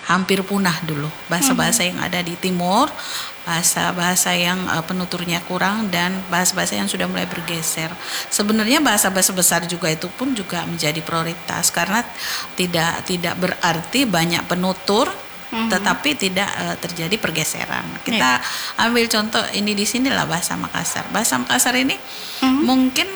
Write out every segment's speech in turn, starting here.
hampir punah dulu. Bahasa-bahasa yang ada di timur, bahasa-bahasa yang penuturnya kurang, dan bahasa-bahasa yang sudah mulai bergeser. Sebenarnya bahasa-bahasa besar juga itu pun juga menjadi prioritas, karena tidak berarti banyak penutur tetapi tidak terjadi pergeseran. Kita ambil contoh ini di sinilah bahasa Makassar. Bahasa Makassar ini mungkin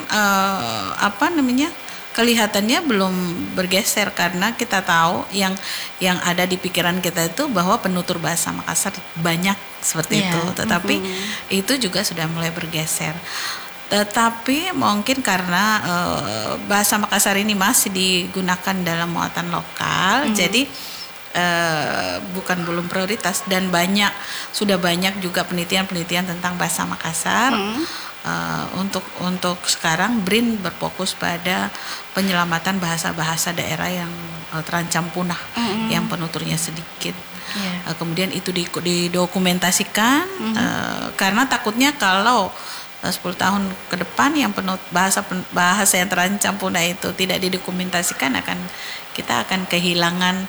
kelihatannya belum bergeser, karena kita tahu yang ada di pikiran kita itu bahwa penutur bahasa Makassar banyak seperti itu, tetapi itu juga sudah mulai bergeser. Tetapi mungkin karena bahasa Makassar ini masih digunakan dalam muatan lokal, jadi bukan belum prioritas, dan sudah banyak juga penelitian tentang bahasa Makassar. Untuk sekarang BRIN berfokus pada penyelamatan bahasa-bahasa daerah yang terancam punah, yang penuturnya sedikit. Kemudian itu didokumentasikan, karena takutnya kalau 10 tahun ke depan yang bahasa yang terancam punah itu tidak didokumentasikan, kita akan kehilangan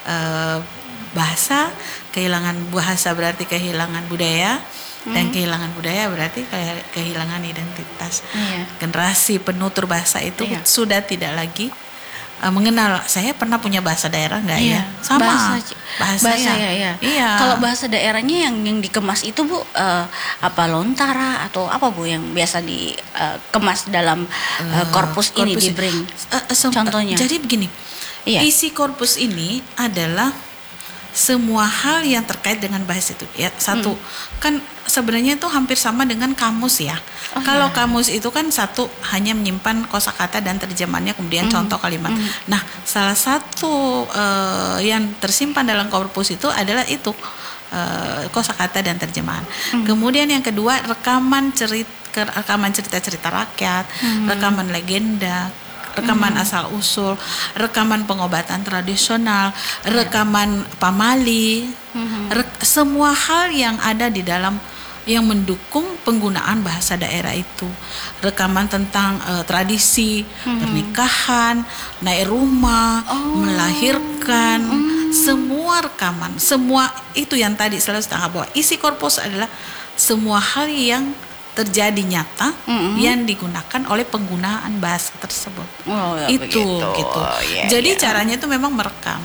bahasa berarti kehilangan budaya, dan kehilangan budaya berarti kehilangan identitas. Generasi penutur bahasa itu sudah tidak lagi mengenal saya pernah punya bahasa daerah nggak ya? Sama bahasa ya. Iya. Kalau bahasa daerahnya yang dikemas itu Bu, apa lontara atau apa Bu yang biasa dikemas dalam korpus ini di BRIN? Contohnya. Jadi begini, isi korpus ini adalah semua hal yang terkait dengan bahasa itu ya. Satu, kan sebenarnya itu hampir sama dengan kamus ya. Kalau kamus itu kan satu hanya menyimpan kosakata dan terjemahannya, kemudian contoh kalimat. Nah, salah satu yang tersimpan dalam korpus itu adalah itu kosakata dan terjemahan. Kemudian yang kedua, rekaman cerita-cerita rakyat, rekaman legenda, rekaman asal usul, rekaman pengobatan tradisional, rekaman pamali, semua hal yang ada di dalam yang mendukung penggunaan bahasa daerah itu. Rekaman tentang tradisi pernikahan, naik rumah, melahirkan, semua rekaman, semua itu yang tadi selalu setengah bawah. Isi korpus adalah semua hal yang terjadi nyata yang digunakan oleh penggunaan bahasa tersebut. Itu gitu. Jadi caranya itu memang merekam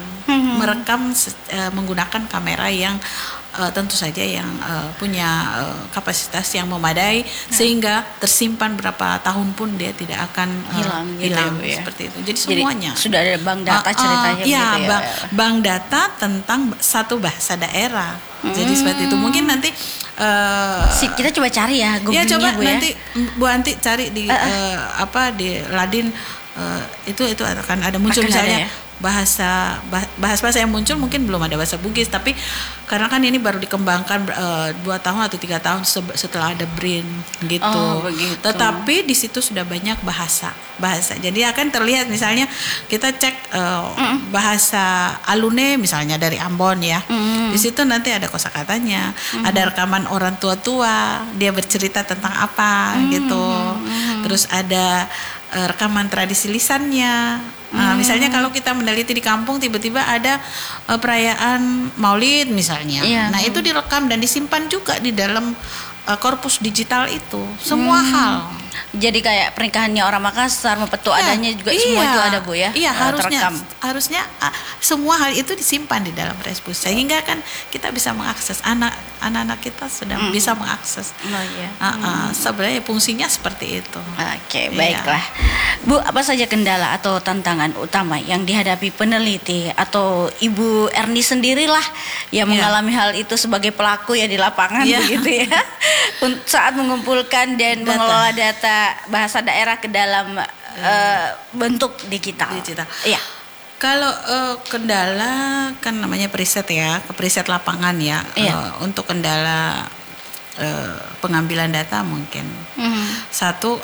menggunakan kamera yang tentu saja yang punya kapasitas yang memadai, sehingga tersimpan berapa tahun pun dia tidak akan hilang seperti itu. Jadi semuanya sudah ada bank data ceritanya gitu ya. Bank data tentang satu bahasa daerah. Jadi seperti itu. Mungkin nanti kita coba cari ya Google-nya, coba Bu, nanti Bu Anti cari di di Ladin, itu akan ada muncul misalnya bahasa yang muncul mungkin belum ada bahasa Bugis, tapi karena kan ini baru dikembangkan 2 tahun atau 3 tahun setelah ada BRIN gitu. Tetapi di situ sudah banyak bahasa. Jadi akan terlihat misalnya kita cek bahasa Alune misalnya dari Ambon ya. Di situ nanti ada kosakatanya, ada rekaman orang tua-tua, dia bercerita tentang apa gitu. Terus ada rekaman tradisi lisannya. Misalnya kalau kita meneliti di kampung, tiba-tiba ada perayaan Maulid misalnya. Nah itu direkam dan disimpan juga di dalam korpus digital itu. Semua hal. Jadi kayak pernikahannya orang Makassar, Mepetu adanya juga semua itu ada Bu ya. Iya, harusnya semua hal itu disimpan di dalam Respus, sehingga kan kita bisa mengakses, anak-anak kita sudah bisa mengakses. Sebenarnya fungsinya seperti itu. Oke, baiklah. Bu, apa saja kendala atau tantangan utama yang dihadapi peneliti atau Ibu Erni sendirilah yang mengalami hal itu sebagai pelaku ya di lapangan begitu ya. Saat mengumpulkan dan mengelola data bahasa daerah ke dalam bentuk digital. Iya. Kalau kendala kan namanya preset ya, preset lapangan ya. Untuk kendala pengambilan data mungkin satu,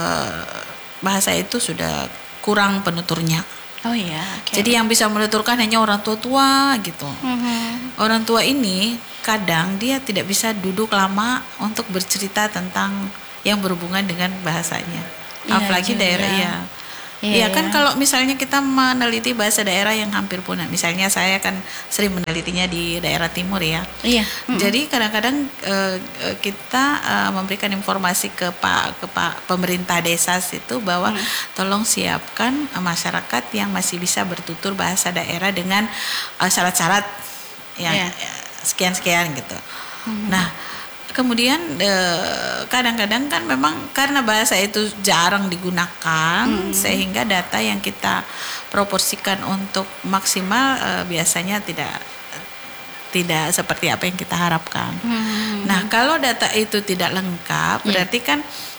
bahasa itu sudah kurang penuturnya. Jadi yang bisa menuturkan hanya orang tua gitu. Orang tua ini kadang dia tidak bisa duduk lama untuk bercerita tentang yang berhubungan dengan bahasanya. Apalagi daerah Iya kan, kalau misalnya kita meneliti bahasa daerah yang hampir punah, misalnya saya kan sering menelitinya di daerah timur ya. Iya. Jadi kadang-kadang kita memberikan informasi ke Pak pemerintah desa situ bahwa tolong siapkan masyarakat yang masih bisa bertutur bahasa daerah dengan syarat-syarat yang sekian-sekian gitu. Nah, kemudian kadang-kadang kan memang karena bahasa itu jarang digunakan, sehingga data yang kita proporsikan untuk maksimal biasanya tidak seperti apa yang kita harapkan. Nah, kalau data itu tidak lengkap, berarti kan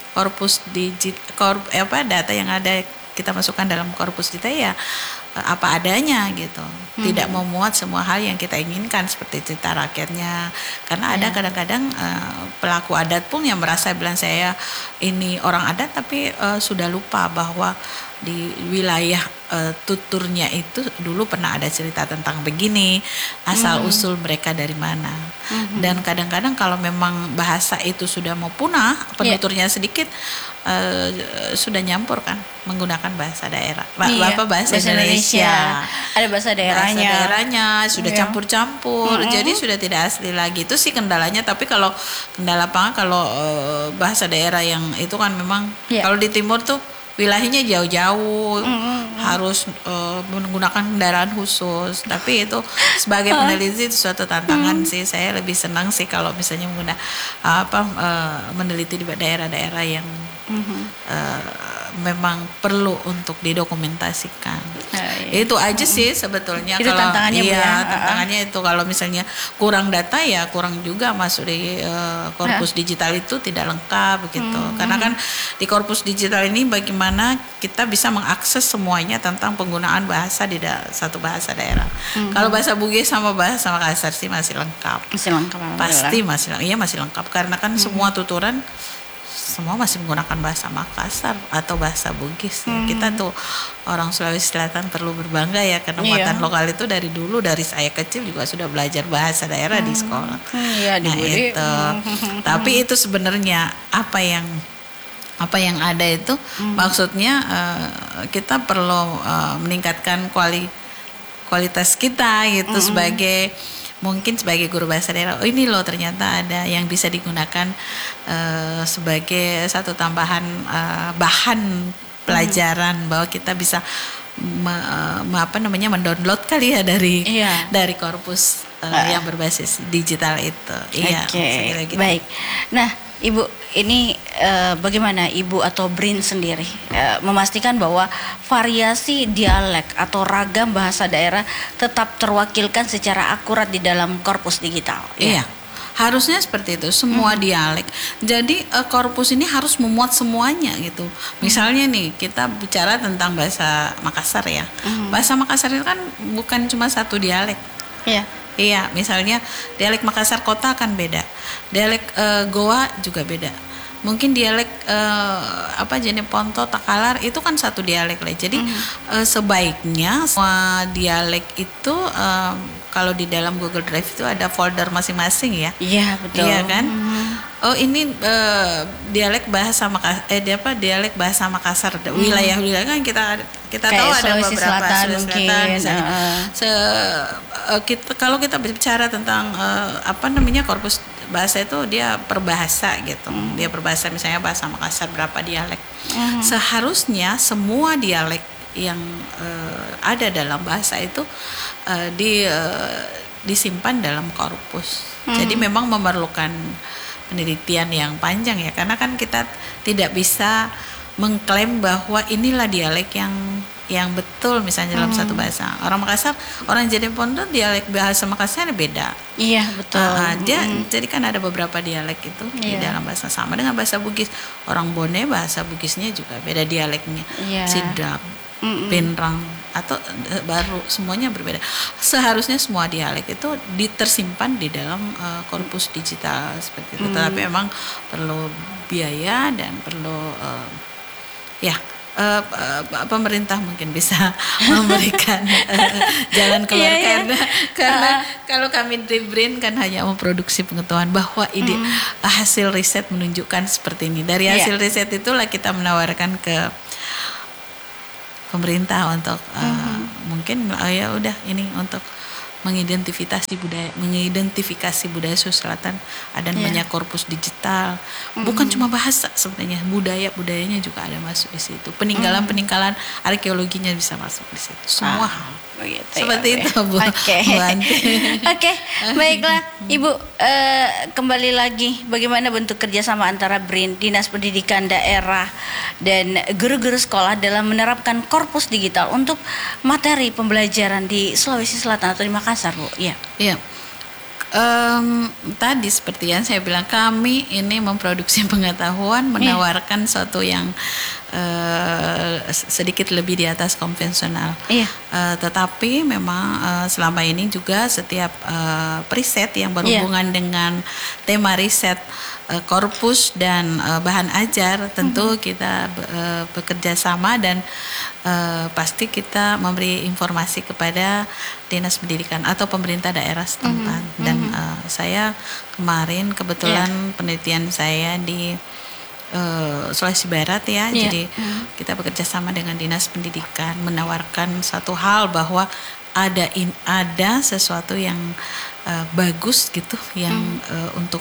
data yang ada kita masukkan dalam korpus data ya apa adanya gitu, tidak memuat semua hal yang kita inginkan seperti cerita rakyatnya, karena ada kadang-kadang pelaku adat pun yang merasa bilang saya ini orang adat tapi sudah lupa bahwa di wilayah tuturnya itu dulu pernah ada cerita tentang begini, asal usul mereka dari mana. Dan kadang-kadang kalau memang bahasa itu sudah mau punah, penuturnya sedikit, sudah nyampur kan menggunakan bahasa daerah, bahasa Indonesia. Ada bahasa daerahnya sudah campur-campur, jadi sudah tidak asli lagi. Itu sih kendalanya. Tapi kalau kendala kalau bahasa daerah yang itu kan memang kalau di timur tuh wilayahnya jauh-jauh, harus menggunakan kendaraan khusus. Tapi itu sebagai peneliti itu suatu tantangan sih. Saya lebih senang sih kalau misalnya meneliti di daerah-daerah yang memang perlu untuk didokumentasikan. Itu aja sih sebetulnya. Itu kalau tantangannya, Bu, ya? Tantangannya itu kalau misalnya kurang data ya kurang juga masuk di korpus digital itu tidak lengkap begitu. Karena kan di korpus digital ini bagaimana kita bisa mengakses semuanya tentang penggunaan bahasa di satu bahasa daerah. Kalau bahasa Bugis sama bahasa Makassar sih masih lengkap. Pasti masih lengkap karena kan semua tuturan semua masih menggunakan bahasa Makassar atau bahasa Bugis. Kita tuh orang Sulawesi Selatan perlu berbangga ya, karena muatan lokal itu dari dulu, dari saya kecil juga sudah belajar bahasa daerah di sekolah. Itu. Tapi itu sebenarnya apa yang ada itu maksudnya kita perlu meningkatkan kualitas kita gitu mungkin sebagai guru bahasa daerah. Ini loh ternyata ada yang bisa digunakan sebagai satu tambahan bahan pelajaran, bahwa kita bisa mendownload kali ya dari korpus yang berbasis digital itu. Gitu. Baik. Nah, Ibu, ini bagaimana Ibu atau BRIN sendiri memastikan bahwa variasi dialek atau ragam bahasa daerah tetap terwakilkan secara akurat di dalam korpus digital? Iya, harusnya seperti itu, semua dialek. Jadi korpus ini harus memuat semuanya gitu. Misalnya nih kita bicara tentang bahasa Makassar ya. Bahasa Makassar itu kan bukan cuma satu dialek. Iya, misalnya dialek Makassar kota kan beda, dialek Goa juga beda. Mungkin dialek jenis Ponto, Takalar itu kan satu dialek lah. Jadi sebaiknya semua dialek itu kalau di dalam Google Drive itu ada folder masing-masing ya. Iya, betul. Iya kan? Oh ini dialek bahasa dialek bahasa Makassar. Wilayah-wilayah kan kita tahu ada beberapa Sulawesi Selatan. Kalau kita bicara tentang korpus bahasa itu dia perbahasa gitu. Dia perbahasa misalnya bahasa Makassar berapa dialek. Seharusnya semua dialek yang ada dalam bahasa itu disimpan dalam korpus. Jadi memang memerlukan penelitian yang panjang ya, karena kan kita tidak bisa mengklaim bahwa inilah dialek yang betul misalnya dalam satu bahasa. Orang Makassar, orang Jeneponto dialek bahasa Makassar beda. Iya, betul. Jadi kan ada beberapa dialek itu di dalam bahasa, sama dengan bahasa Bugis. Orang Bone bahasa Bugisnya juga beda dialeknya. Sidrap, Pinrang atau baru, semuanya berbeda. Seharusnya semua dialek itu tersimpan di dalam korpus digital seperti itu. Tetapi memang perlu biaya dan perlu pemerintah mungkin bisa memberikan jalan keluar karena kalau kami di BRIN kan hanya memproduksi pengetahuan bahwa hasil riset menunjukkan seperti ini. Dari hasil riset itulah kita menawarkan ke pemerintah untuk mungkin ya udah ini untuk mengidentifikasi budaya Sulawesi Selatan. Ada namanya korpus digital. Bukan cuma bahasa sebenarnya, budayanya juga ada masuk di situ. Peninggalan arkeologinya bisa masuk di situ. Semua hal. Begitu, seperti ya, itu, Bu. Oke. Oke, baiklah Ibu, kembali lagi bagaimana bentuk kerjasama antara BRIN, Dinas Pendidikan Daerah, dan guru-guru sekolah dalam menerapkan korpus digital untuk materi pembelajaran di Sulawesi Selatan atau di Makassar, Bu? Iya. Iya. Tadi seperti yang saya bilang, kami ini memproduksi pengetahuan, menawarkan sesuatu yang sedikit lebih di atas konvensional. Tetapi memang selama ini juga setiap riset yang berhubungan dengan tema riset, korpus dan bahan ajar, tentu kita bekerja sama dan pasti kita memberi informasi kepada Dinas Pendidikan atau pemerintah daerah setempat. Dan saya kemarin kebetulan penelitian saya di Sulawesi Barat ya, jadi kita bekerja sama dengan Dinas Pendidikan menawarkan satu hal bahwa ada sesuatu yang bagus gitu yang untuk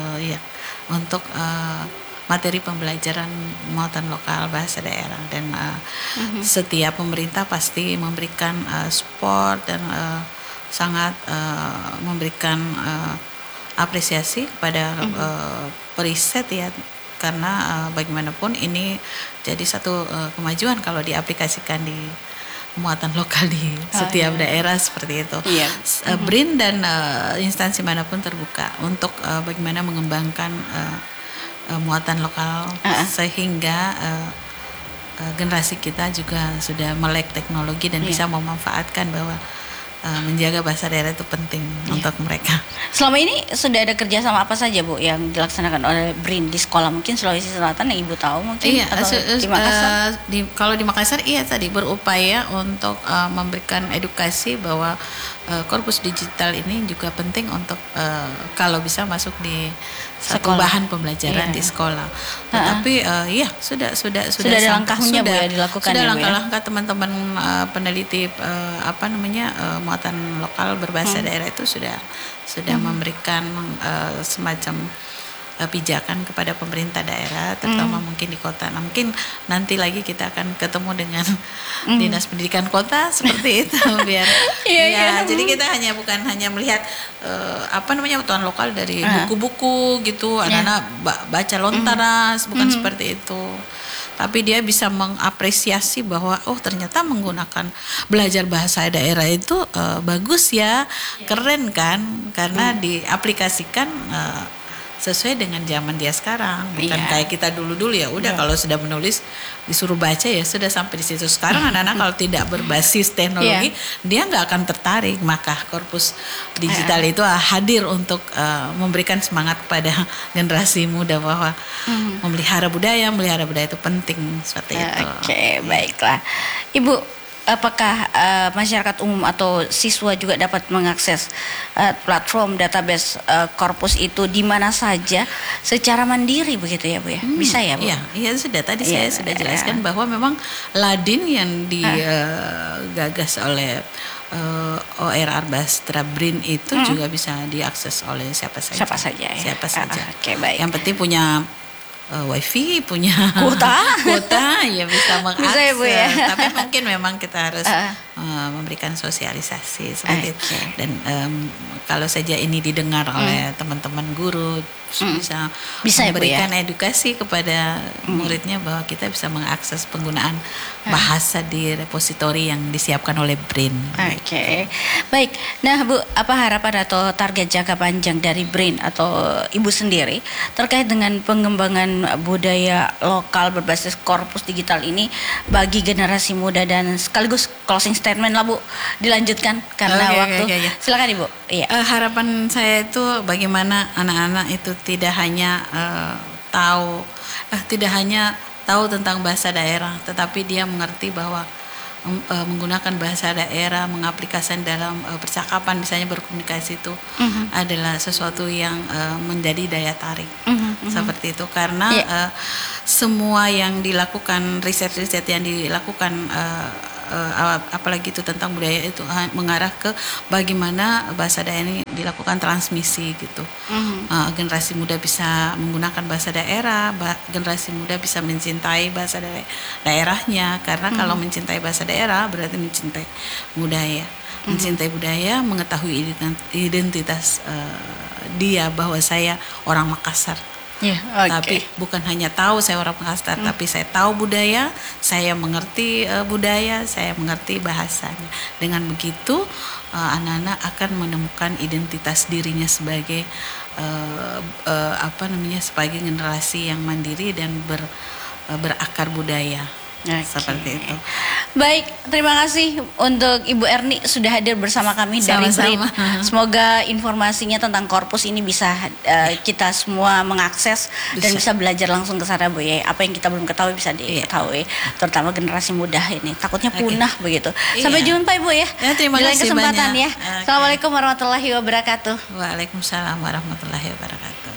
materi pembelajaran muatan lokal bahasa daerah, dan setiap pemerintah pasti memberikan support dan sangat memberikan apresiasi kepada periset ya, karena bagaimanapun ini jadi satu kemajuan kalau diaplikasikan di muatan lokal di setiap daerah seperti itu. BRIN dan instansi manapun terbuka untuk bagaimana mengembangkan muatan lokal sehingga generasi kita juga sudah melek teknologi dan bisa memanfaatkan bahwa menjaga bahasa daerah itu penting untuk mereka. Selama ini sudah ada kerjasama apa saja, Bu, yang dilaksanakan oleh BRIN di sekolah mungkin Sulawesi Selatan yang Ibu tahu mungkin? Atau di Makassar? Kalau di Makassar tadi berupaya untuk memberikan edukasi bahwa korpus digital ini juga penting untuk kalau bisa masuk di satu bahan pembelajaran di sekolah. Tetapi sudah ada langkahnya, Bu, ya, dilakukan. Sudah langkah-langkah teman-teman peneliti muatan lokal berbahasa daerah itu sudah memberikan semacam pijakan kepada pemerintah daerah, terutama mungkin di kota. Nah, mungkin nanti lagi kita akan ketemu dengan Dinas Pendidikan Kota seperti itu biar jadi kita bukan hanya melihat muatan lokal dari buku-buku gitu, anak-anak baca lontaras, bukan seperti itu. Tapi dia bisa mengapresiasi bahwa ternyata menggunakan belajar bahasa daerah itu bagus ya, keren kan, karena diaplikasikan sesuai dengan zaman dia sekarang, bukan kayak kita dulu ya udah kalau sudah menulis disuruh baca ya sudah sampai di situ. Sekarang anak-anak kalau tidak berbasis teknologi dia nggak akan tertarik, maka korpus digital itu hadir untuk memberikan semangat kepada generasi muda bahwa memelihara budaya itu penting seperti itu. Oke, baiklah Ibu. Apakah masyarakat umum atau siswa juga dapat mengakses platform database korpus itu di mana saja secara mandiri begitu ya, Bu ya? Bisa ya, Bu? Iya sudah tadi saya sudah jelaskan bahwa memang Ladin yang digagas oleh ORR Bastra BRIN itu juga bisa diakses oleh siapa saja. Siapa saja. Oke, baik. Yang penting punya wifi, punya kuota ya bisa mengakses. Bisa ya, Bu, ya? Tapi mungkin memang kita harus memberikan sosialisasi seperti itu. Dan kalau saja ini didengar oleh teman-teman guru, bisa memberikan edukasi kepada muridnya bahwa kita bisa mengakses penggunaan bahasa di repositori yang disiapkan oleh BRIN. Oke. Baik. Nah, Bu, apa harapan atau target jangka panjang dari BRIN atau Ibu sendiri terkait dengan pengembangan budaya lokal berbasis korpus digital ini bagi generasi muda, dan sekaligus closing statement lah, Bu, dilanjutkan karena waktu. Silakan, Ibu. Iya. Harapan saya itu bagaimana anak-anak itu tidak hanya tahu tentang bahasa daerah, tetapi dia mengerti bahwa menggunakan bahasa daerah, mengaplikasikan dalam percakapan, misalnya berkomunikasi itu adalah sesuatu yang menjadi daya tarik. Seperti itu, karena semua yang dilakukan, riset-riset yang dilakukan apalagi itu tentang budaya itu mengarah ke bagaimana bahasa daerah ini dilakukan transmisi gitu. Generasi muda bisa menggunakan bahasa daerah, generasi muda bisa mencintai bahasa daerahnya, karena kalau mencintai bahasa daerah berarti mencintai budaya. Mencintai budaya, mengetahui identitas dia bahwa saya orang Makassar. Tapi bukan hanya tahu saya orang Makassar, tapi saya tahu budaya, saya mengerti budaya, saya mengerti bahasanya. Dengan begitu anak-anak akan menemukan identitas dirinya sebagai sebagai generasi yang mandiri dan berakar budaya. Seperti itu. Baik, terima kasih untuk Ibu Erni sudah hadir bersama kami dari BRIN. Semoga informasinya tentang korpus ini bisa kita semua mengakses dan bisa belajar langsung ke sana, Bu ya. Apa yang kita belum ketahui bisa diketahui, terutama generasi muda ini. Takutnya punah begitu. Sampai jumpa Ibu ya. Terima kasih kesempatan banyak. ya. Assalamualaikum warahmatullahi wabarakatuh. Waalaikumsalam warahmatullahi wabarakatuh.